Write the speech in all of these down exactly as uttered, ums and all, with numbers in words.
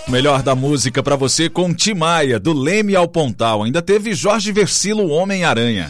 Melhor da música pra você com Tim Maia, do Leme ao Pontal. Ainda teve Jorge Versilo, o Homem-Aranha.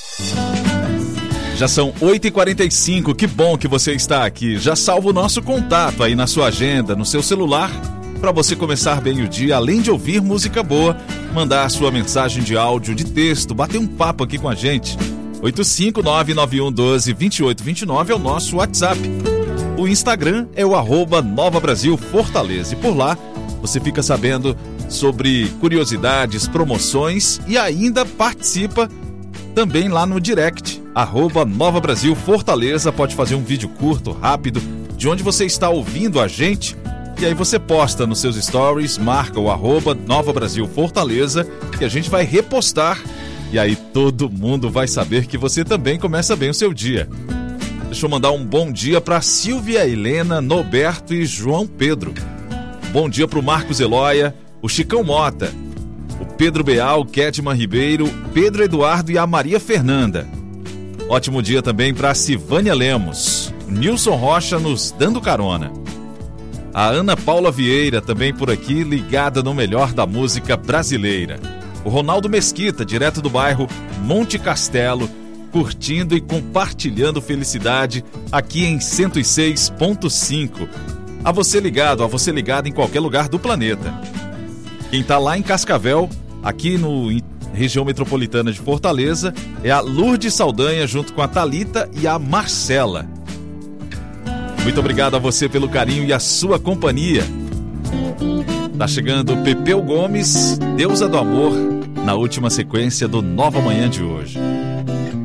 Já são oito e quarenta e cinco, que bom que você está aqui. Já salva o nosso contato aí na sua agenda, no seu celular, para você começar bem o dia, além de ouvir música boa, mandar a sua mensagem de áudio, de texto, bater um papo aqui com a gente. oito cinco nove nove um um dois dois oito dois nove é o nosso WhatsApp. O Instagram é o arroba Nova Brasil Fortaleza. E por lá você fica sabendo sobre curiosidades, promoções e ainda participa também lá no direct, arroba Nova Brasil Fortaleza. Pode fazer um vídeo curto, rápido, de onde você está ouvindo a gente. E aí você posta nos seus stories, marca o arroba Nova Brasil Fortaleza, que a gente vai repostar. E aí todo mundo vai saber que você também começa bem o seu dia. Deixa eu mandar um bom dia para Silvia, Helena, Norberto e João Pedro. Bom dia para o Marcos Eloia, o Chicão Mota, o Pedro Beal, Kedman Ribeiro, Pedro Eduardo e a Maria Fernanda. Ótimo dia também para Sivânia Lemos, o Nilson Rocha nos dando carona. A Ana Paula Vieira também por aqui, ligada no melhor da música brasileira. O Ronaldo Mesquita, direto do bairro Monte Castelo, curtindo e compartilhando felicidade aqui em cento e seis ponto cinco. A você ligado, a você ligado em qualquer lugar do planeta. Quem está lá em Cascavel, aqui no em região metropolitana de Fortaleza, é a Lourdes Saldanha junto com a Thalita e a Marcela. Muito obrigado a você pelo carinho e a sua companhia. Tá chegando Pepeu Gomes, Deusa do Amor, na última sequência do Nova Manhã de hoje.